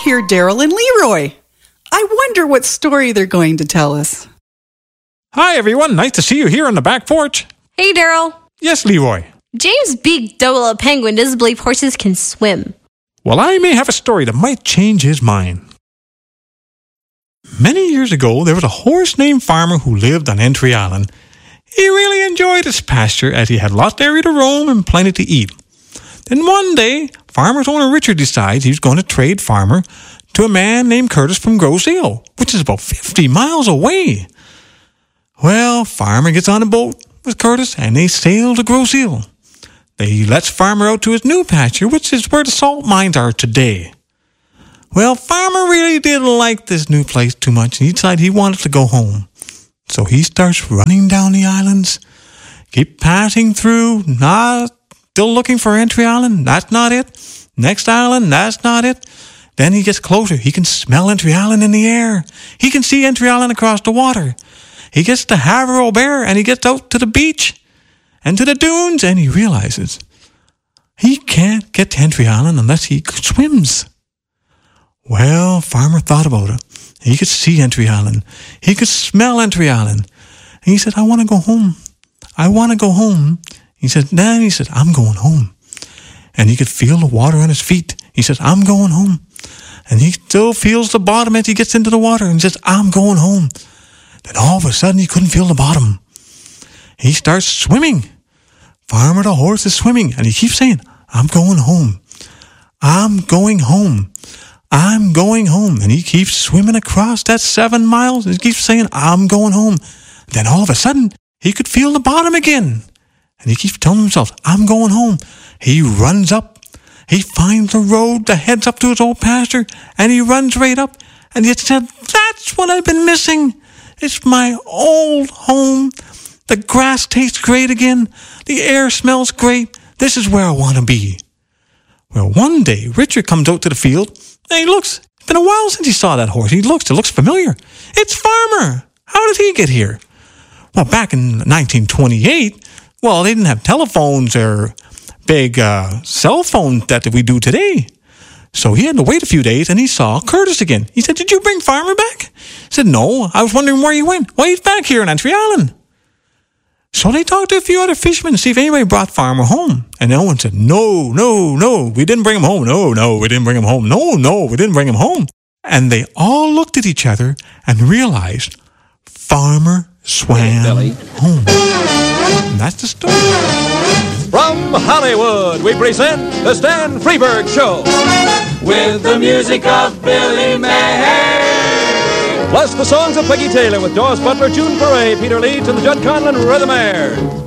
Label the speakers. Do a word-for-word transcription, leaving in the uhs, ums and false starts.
Speaker 1: hear Daryl and Leroy. I wonder what story they're going to tell us.
Speaker 2: Hi, everyone. Nice to see you here on the back porch.
Speaker 3: Hey, Daryl.
Speaker 2: Yes, Leroy.
Speaker 3: James Big Double a Penguin doesn't believe horses can swim.
Speaker 2: Well, I may have a story that might change his mind. Many years ago, there was a horse named Farmer who lived on Entry Island. He really enjoyed his pasture as he had lots of area to roam and plenty to eat. Then one day, Farmer's owner Richard decides he's going to trade Farmer to a man named Curtis from Grosse Ile, which is about fifty miles away. Well, Farmer gets on a boat with Curtis and they sail to Grosse Ile. They lets Farmer out to his new pasture, which is where the salt mines are today. Well, Farmer really didn't like this new place too much and he decided he wanted to go home. So he starts running down the islands, keep passing through, not still looking for Entry Island, that's not it. Next island, that's not it. Then he gets closer, he can smell Entry Island in the air. He can see Entry Island across the water. He gets to Havre au Bear and he gets out to the beach and to the dunes and he realizes he can't get to Entry Island unless he swims. Well, Farmer thought about it. He could see Entry Island. He could smell Entry Island. And he said, I want to go home. I want to go home. He said, then he said, I'm going home. And he could feel the water on his feet. He said, I'm going home. And he still feels the bottom as he gets into the water and says, I'm going home. Then all of a sudden he couldn't feel the bottom. He starts swimming. Farmer the horse is swimming and he keeps saying, I'm going home. I'm going home. I'm going home. And he keeps swimming across that seven miles and he keeps saying, I'm going home. Then all of a sudden he could feel the bottom again. And he keeps telling himself, I'm going home. He runs up. He finds the road that heads up to his old pasture and he runs right up. And he said, that's what I've been missing. It's my old home. The grass tastes great again. The air smells great. This is where I want to be. Well, one day, Richard comes out to the field and he looks. It's been a while since he saw that horse. He looks. It looks familiar. It's Farmer. How did he get here? Well, back in nineteen twenty-eight, well, they didn't have telephones or big uh, cell phones that we do today. So he had to wait a few days, and he saw Curtis again. He said, did you bring Farmer back? He said, no, I was wondering where he went. Well, he's back here in Entry Island. So they talked to a few other fishermen to see if anybody brought Farmer home. And no one said, no, no, no, we didn't bring him home. No, no, we didn't bring him home. No, no, we didn't bring him home. And they all looked at each other and realized Farmer swam home. And that's the story.
Speaker 4: From Hollywood, we present the Stan Freberg Show.
Speaker 5: With the music of Billy May.
Speaker 4: Plus the songs of Peggy Taylor with Doris Butler, June Foray, Peter Leeds, and the Judd Conlon Rhythm Air.